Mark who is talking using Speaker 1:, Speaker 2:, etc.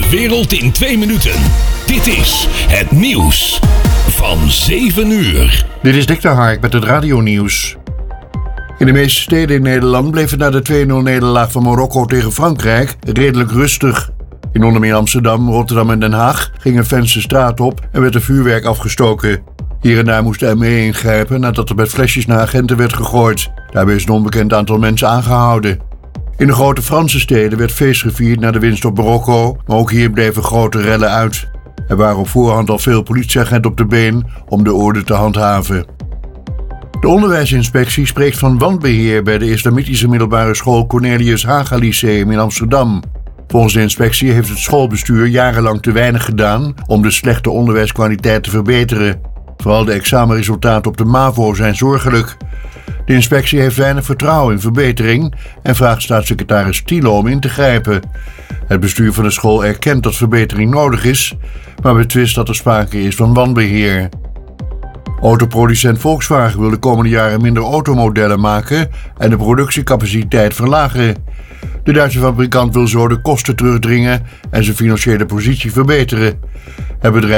Speaker 1: wereld in 2 minuten. Dit is het nieuws van 7 uur.
Speaker 2: Dit is Dick de Hark met het radionieuws. In de meeste steden in Nederland bleef het na de 2-0 nederlaag van Marokko tegen Frankrijk redelijk rustig. In onder meer Amsterdam, Rotterdam en Den Haag gingen fans de straat op en werd er vuurwerk afgestoken. Hier en daar moest de ME ingrijpen nadat er met flesjes naar agenten werd gegooid. Daarbij is een onbekend aantal mensen aangehouden. In de grote Franse steden werd feest gevierd na de winst op Marokko, maar ook hier bleven grote rellen uit. Er waren op voorhand al veel politieagenten op de been om de orde te handhaven. De onderwijsinspectie spreekt van wanbeheer bij de islamitische middelbare school Cornelius Haga Lyceum in Amsterdam. Volgens de inspectie heeft het schoolbestuur jarenlang te weinig gedaan om de slechte onderwijskwaliteit te verbeteren. Vooral de examenresultaten op de MAVO zijn zorgelijk. De inspectie heeft weinig vertrouwen in verbetering en vraagt staatssecretaris Thiele om in te grijpen. Het bestuur van de school erkent dat verbetering nodig is, maar betwist dat er sprake is van wanbeheer. Autoproducent Volkswagen wil de komende jaren minder automodellen maken en de productiecapaciteit verlagen. De Duitse fabrikant wil zo de kosten terugdringen en zijn financiële positie verbeteren. Het bedrijf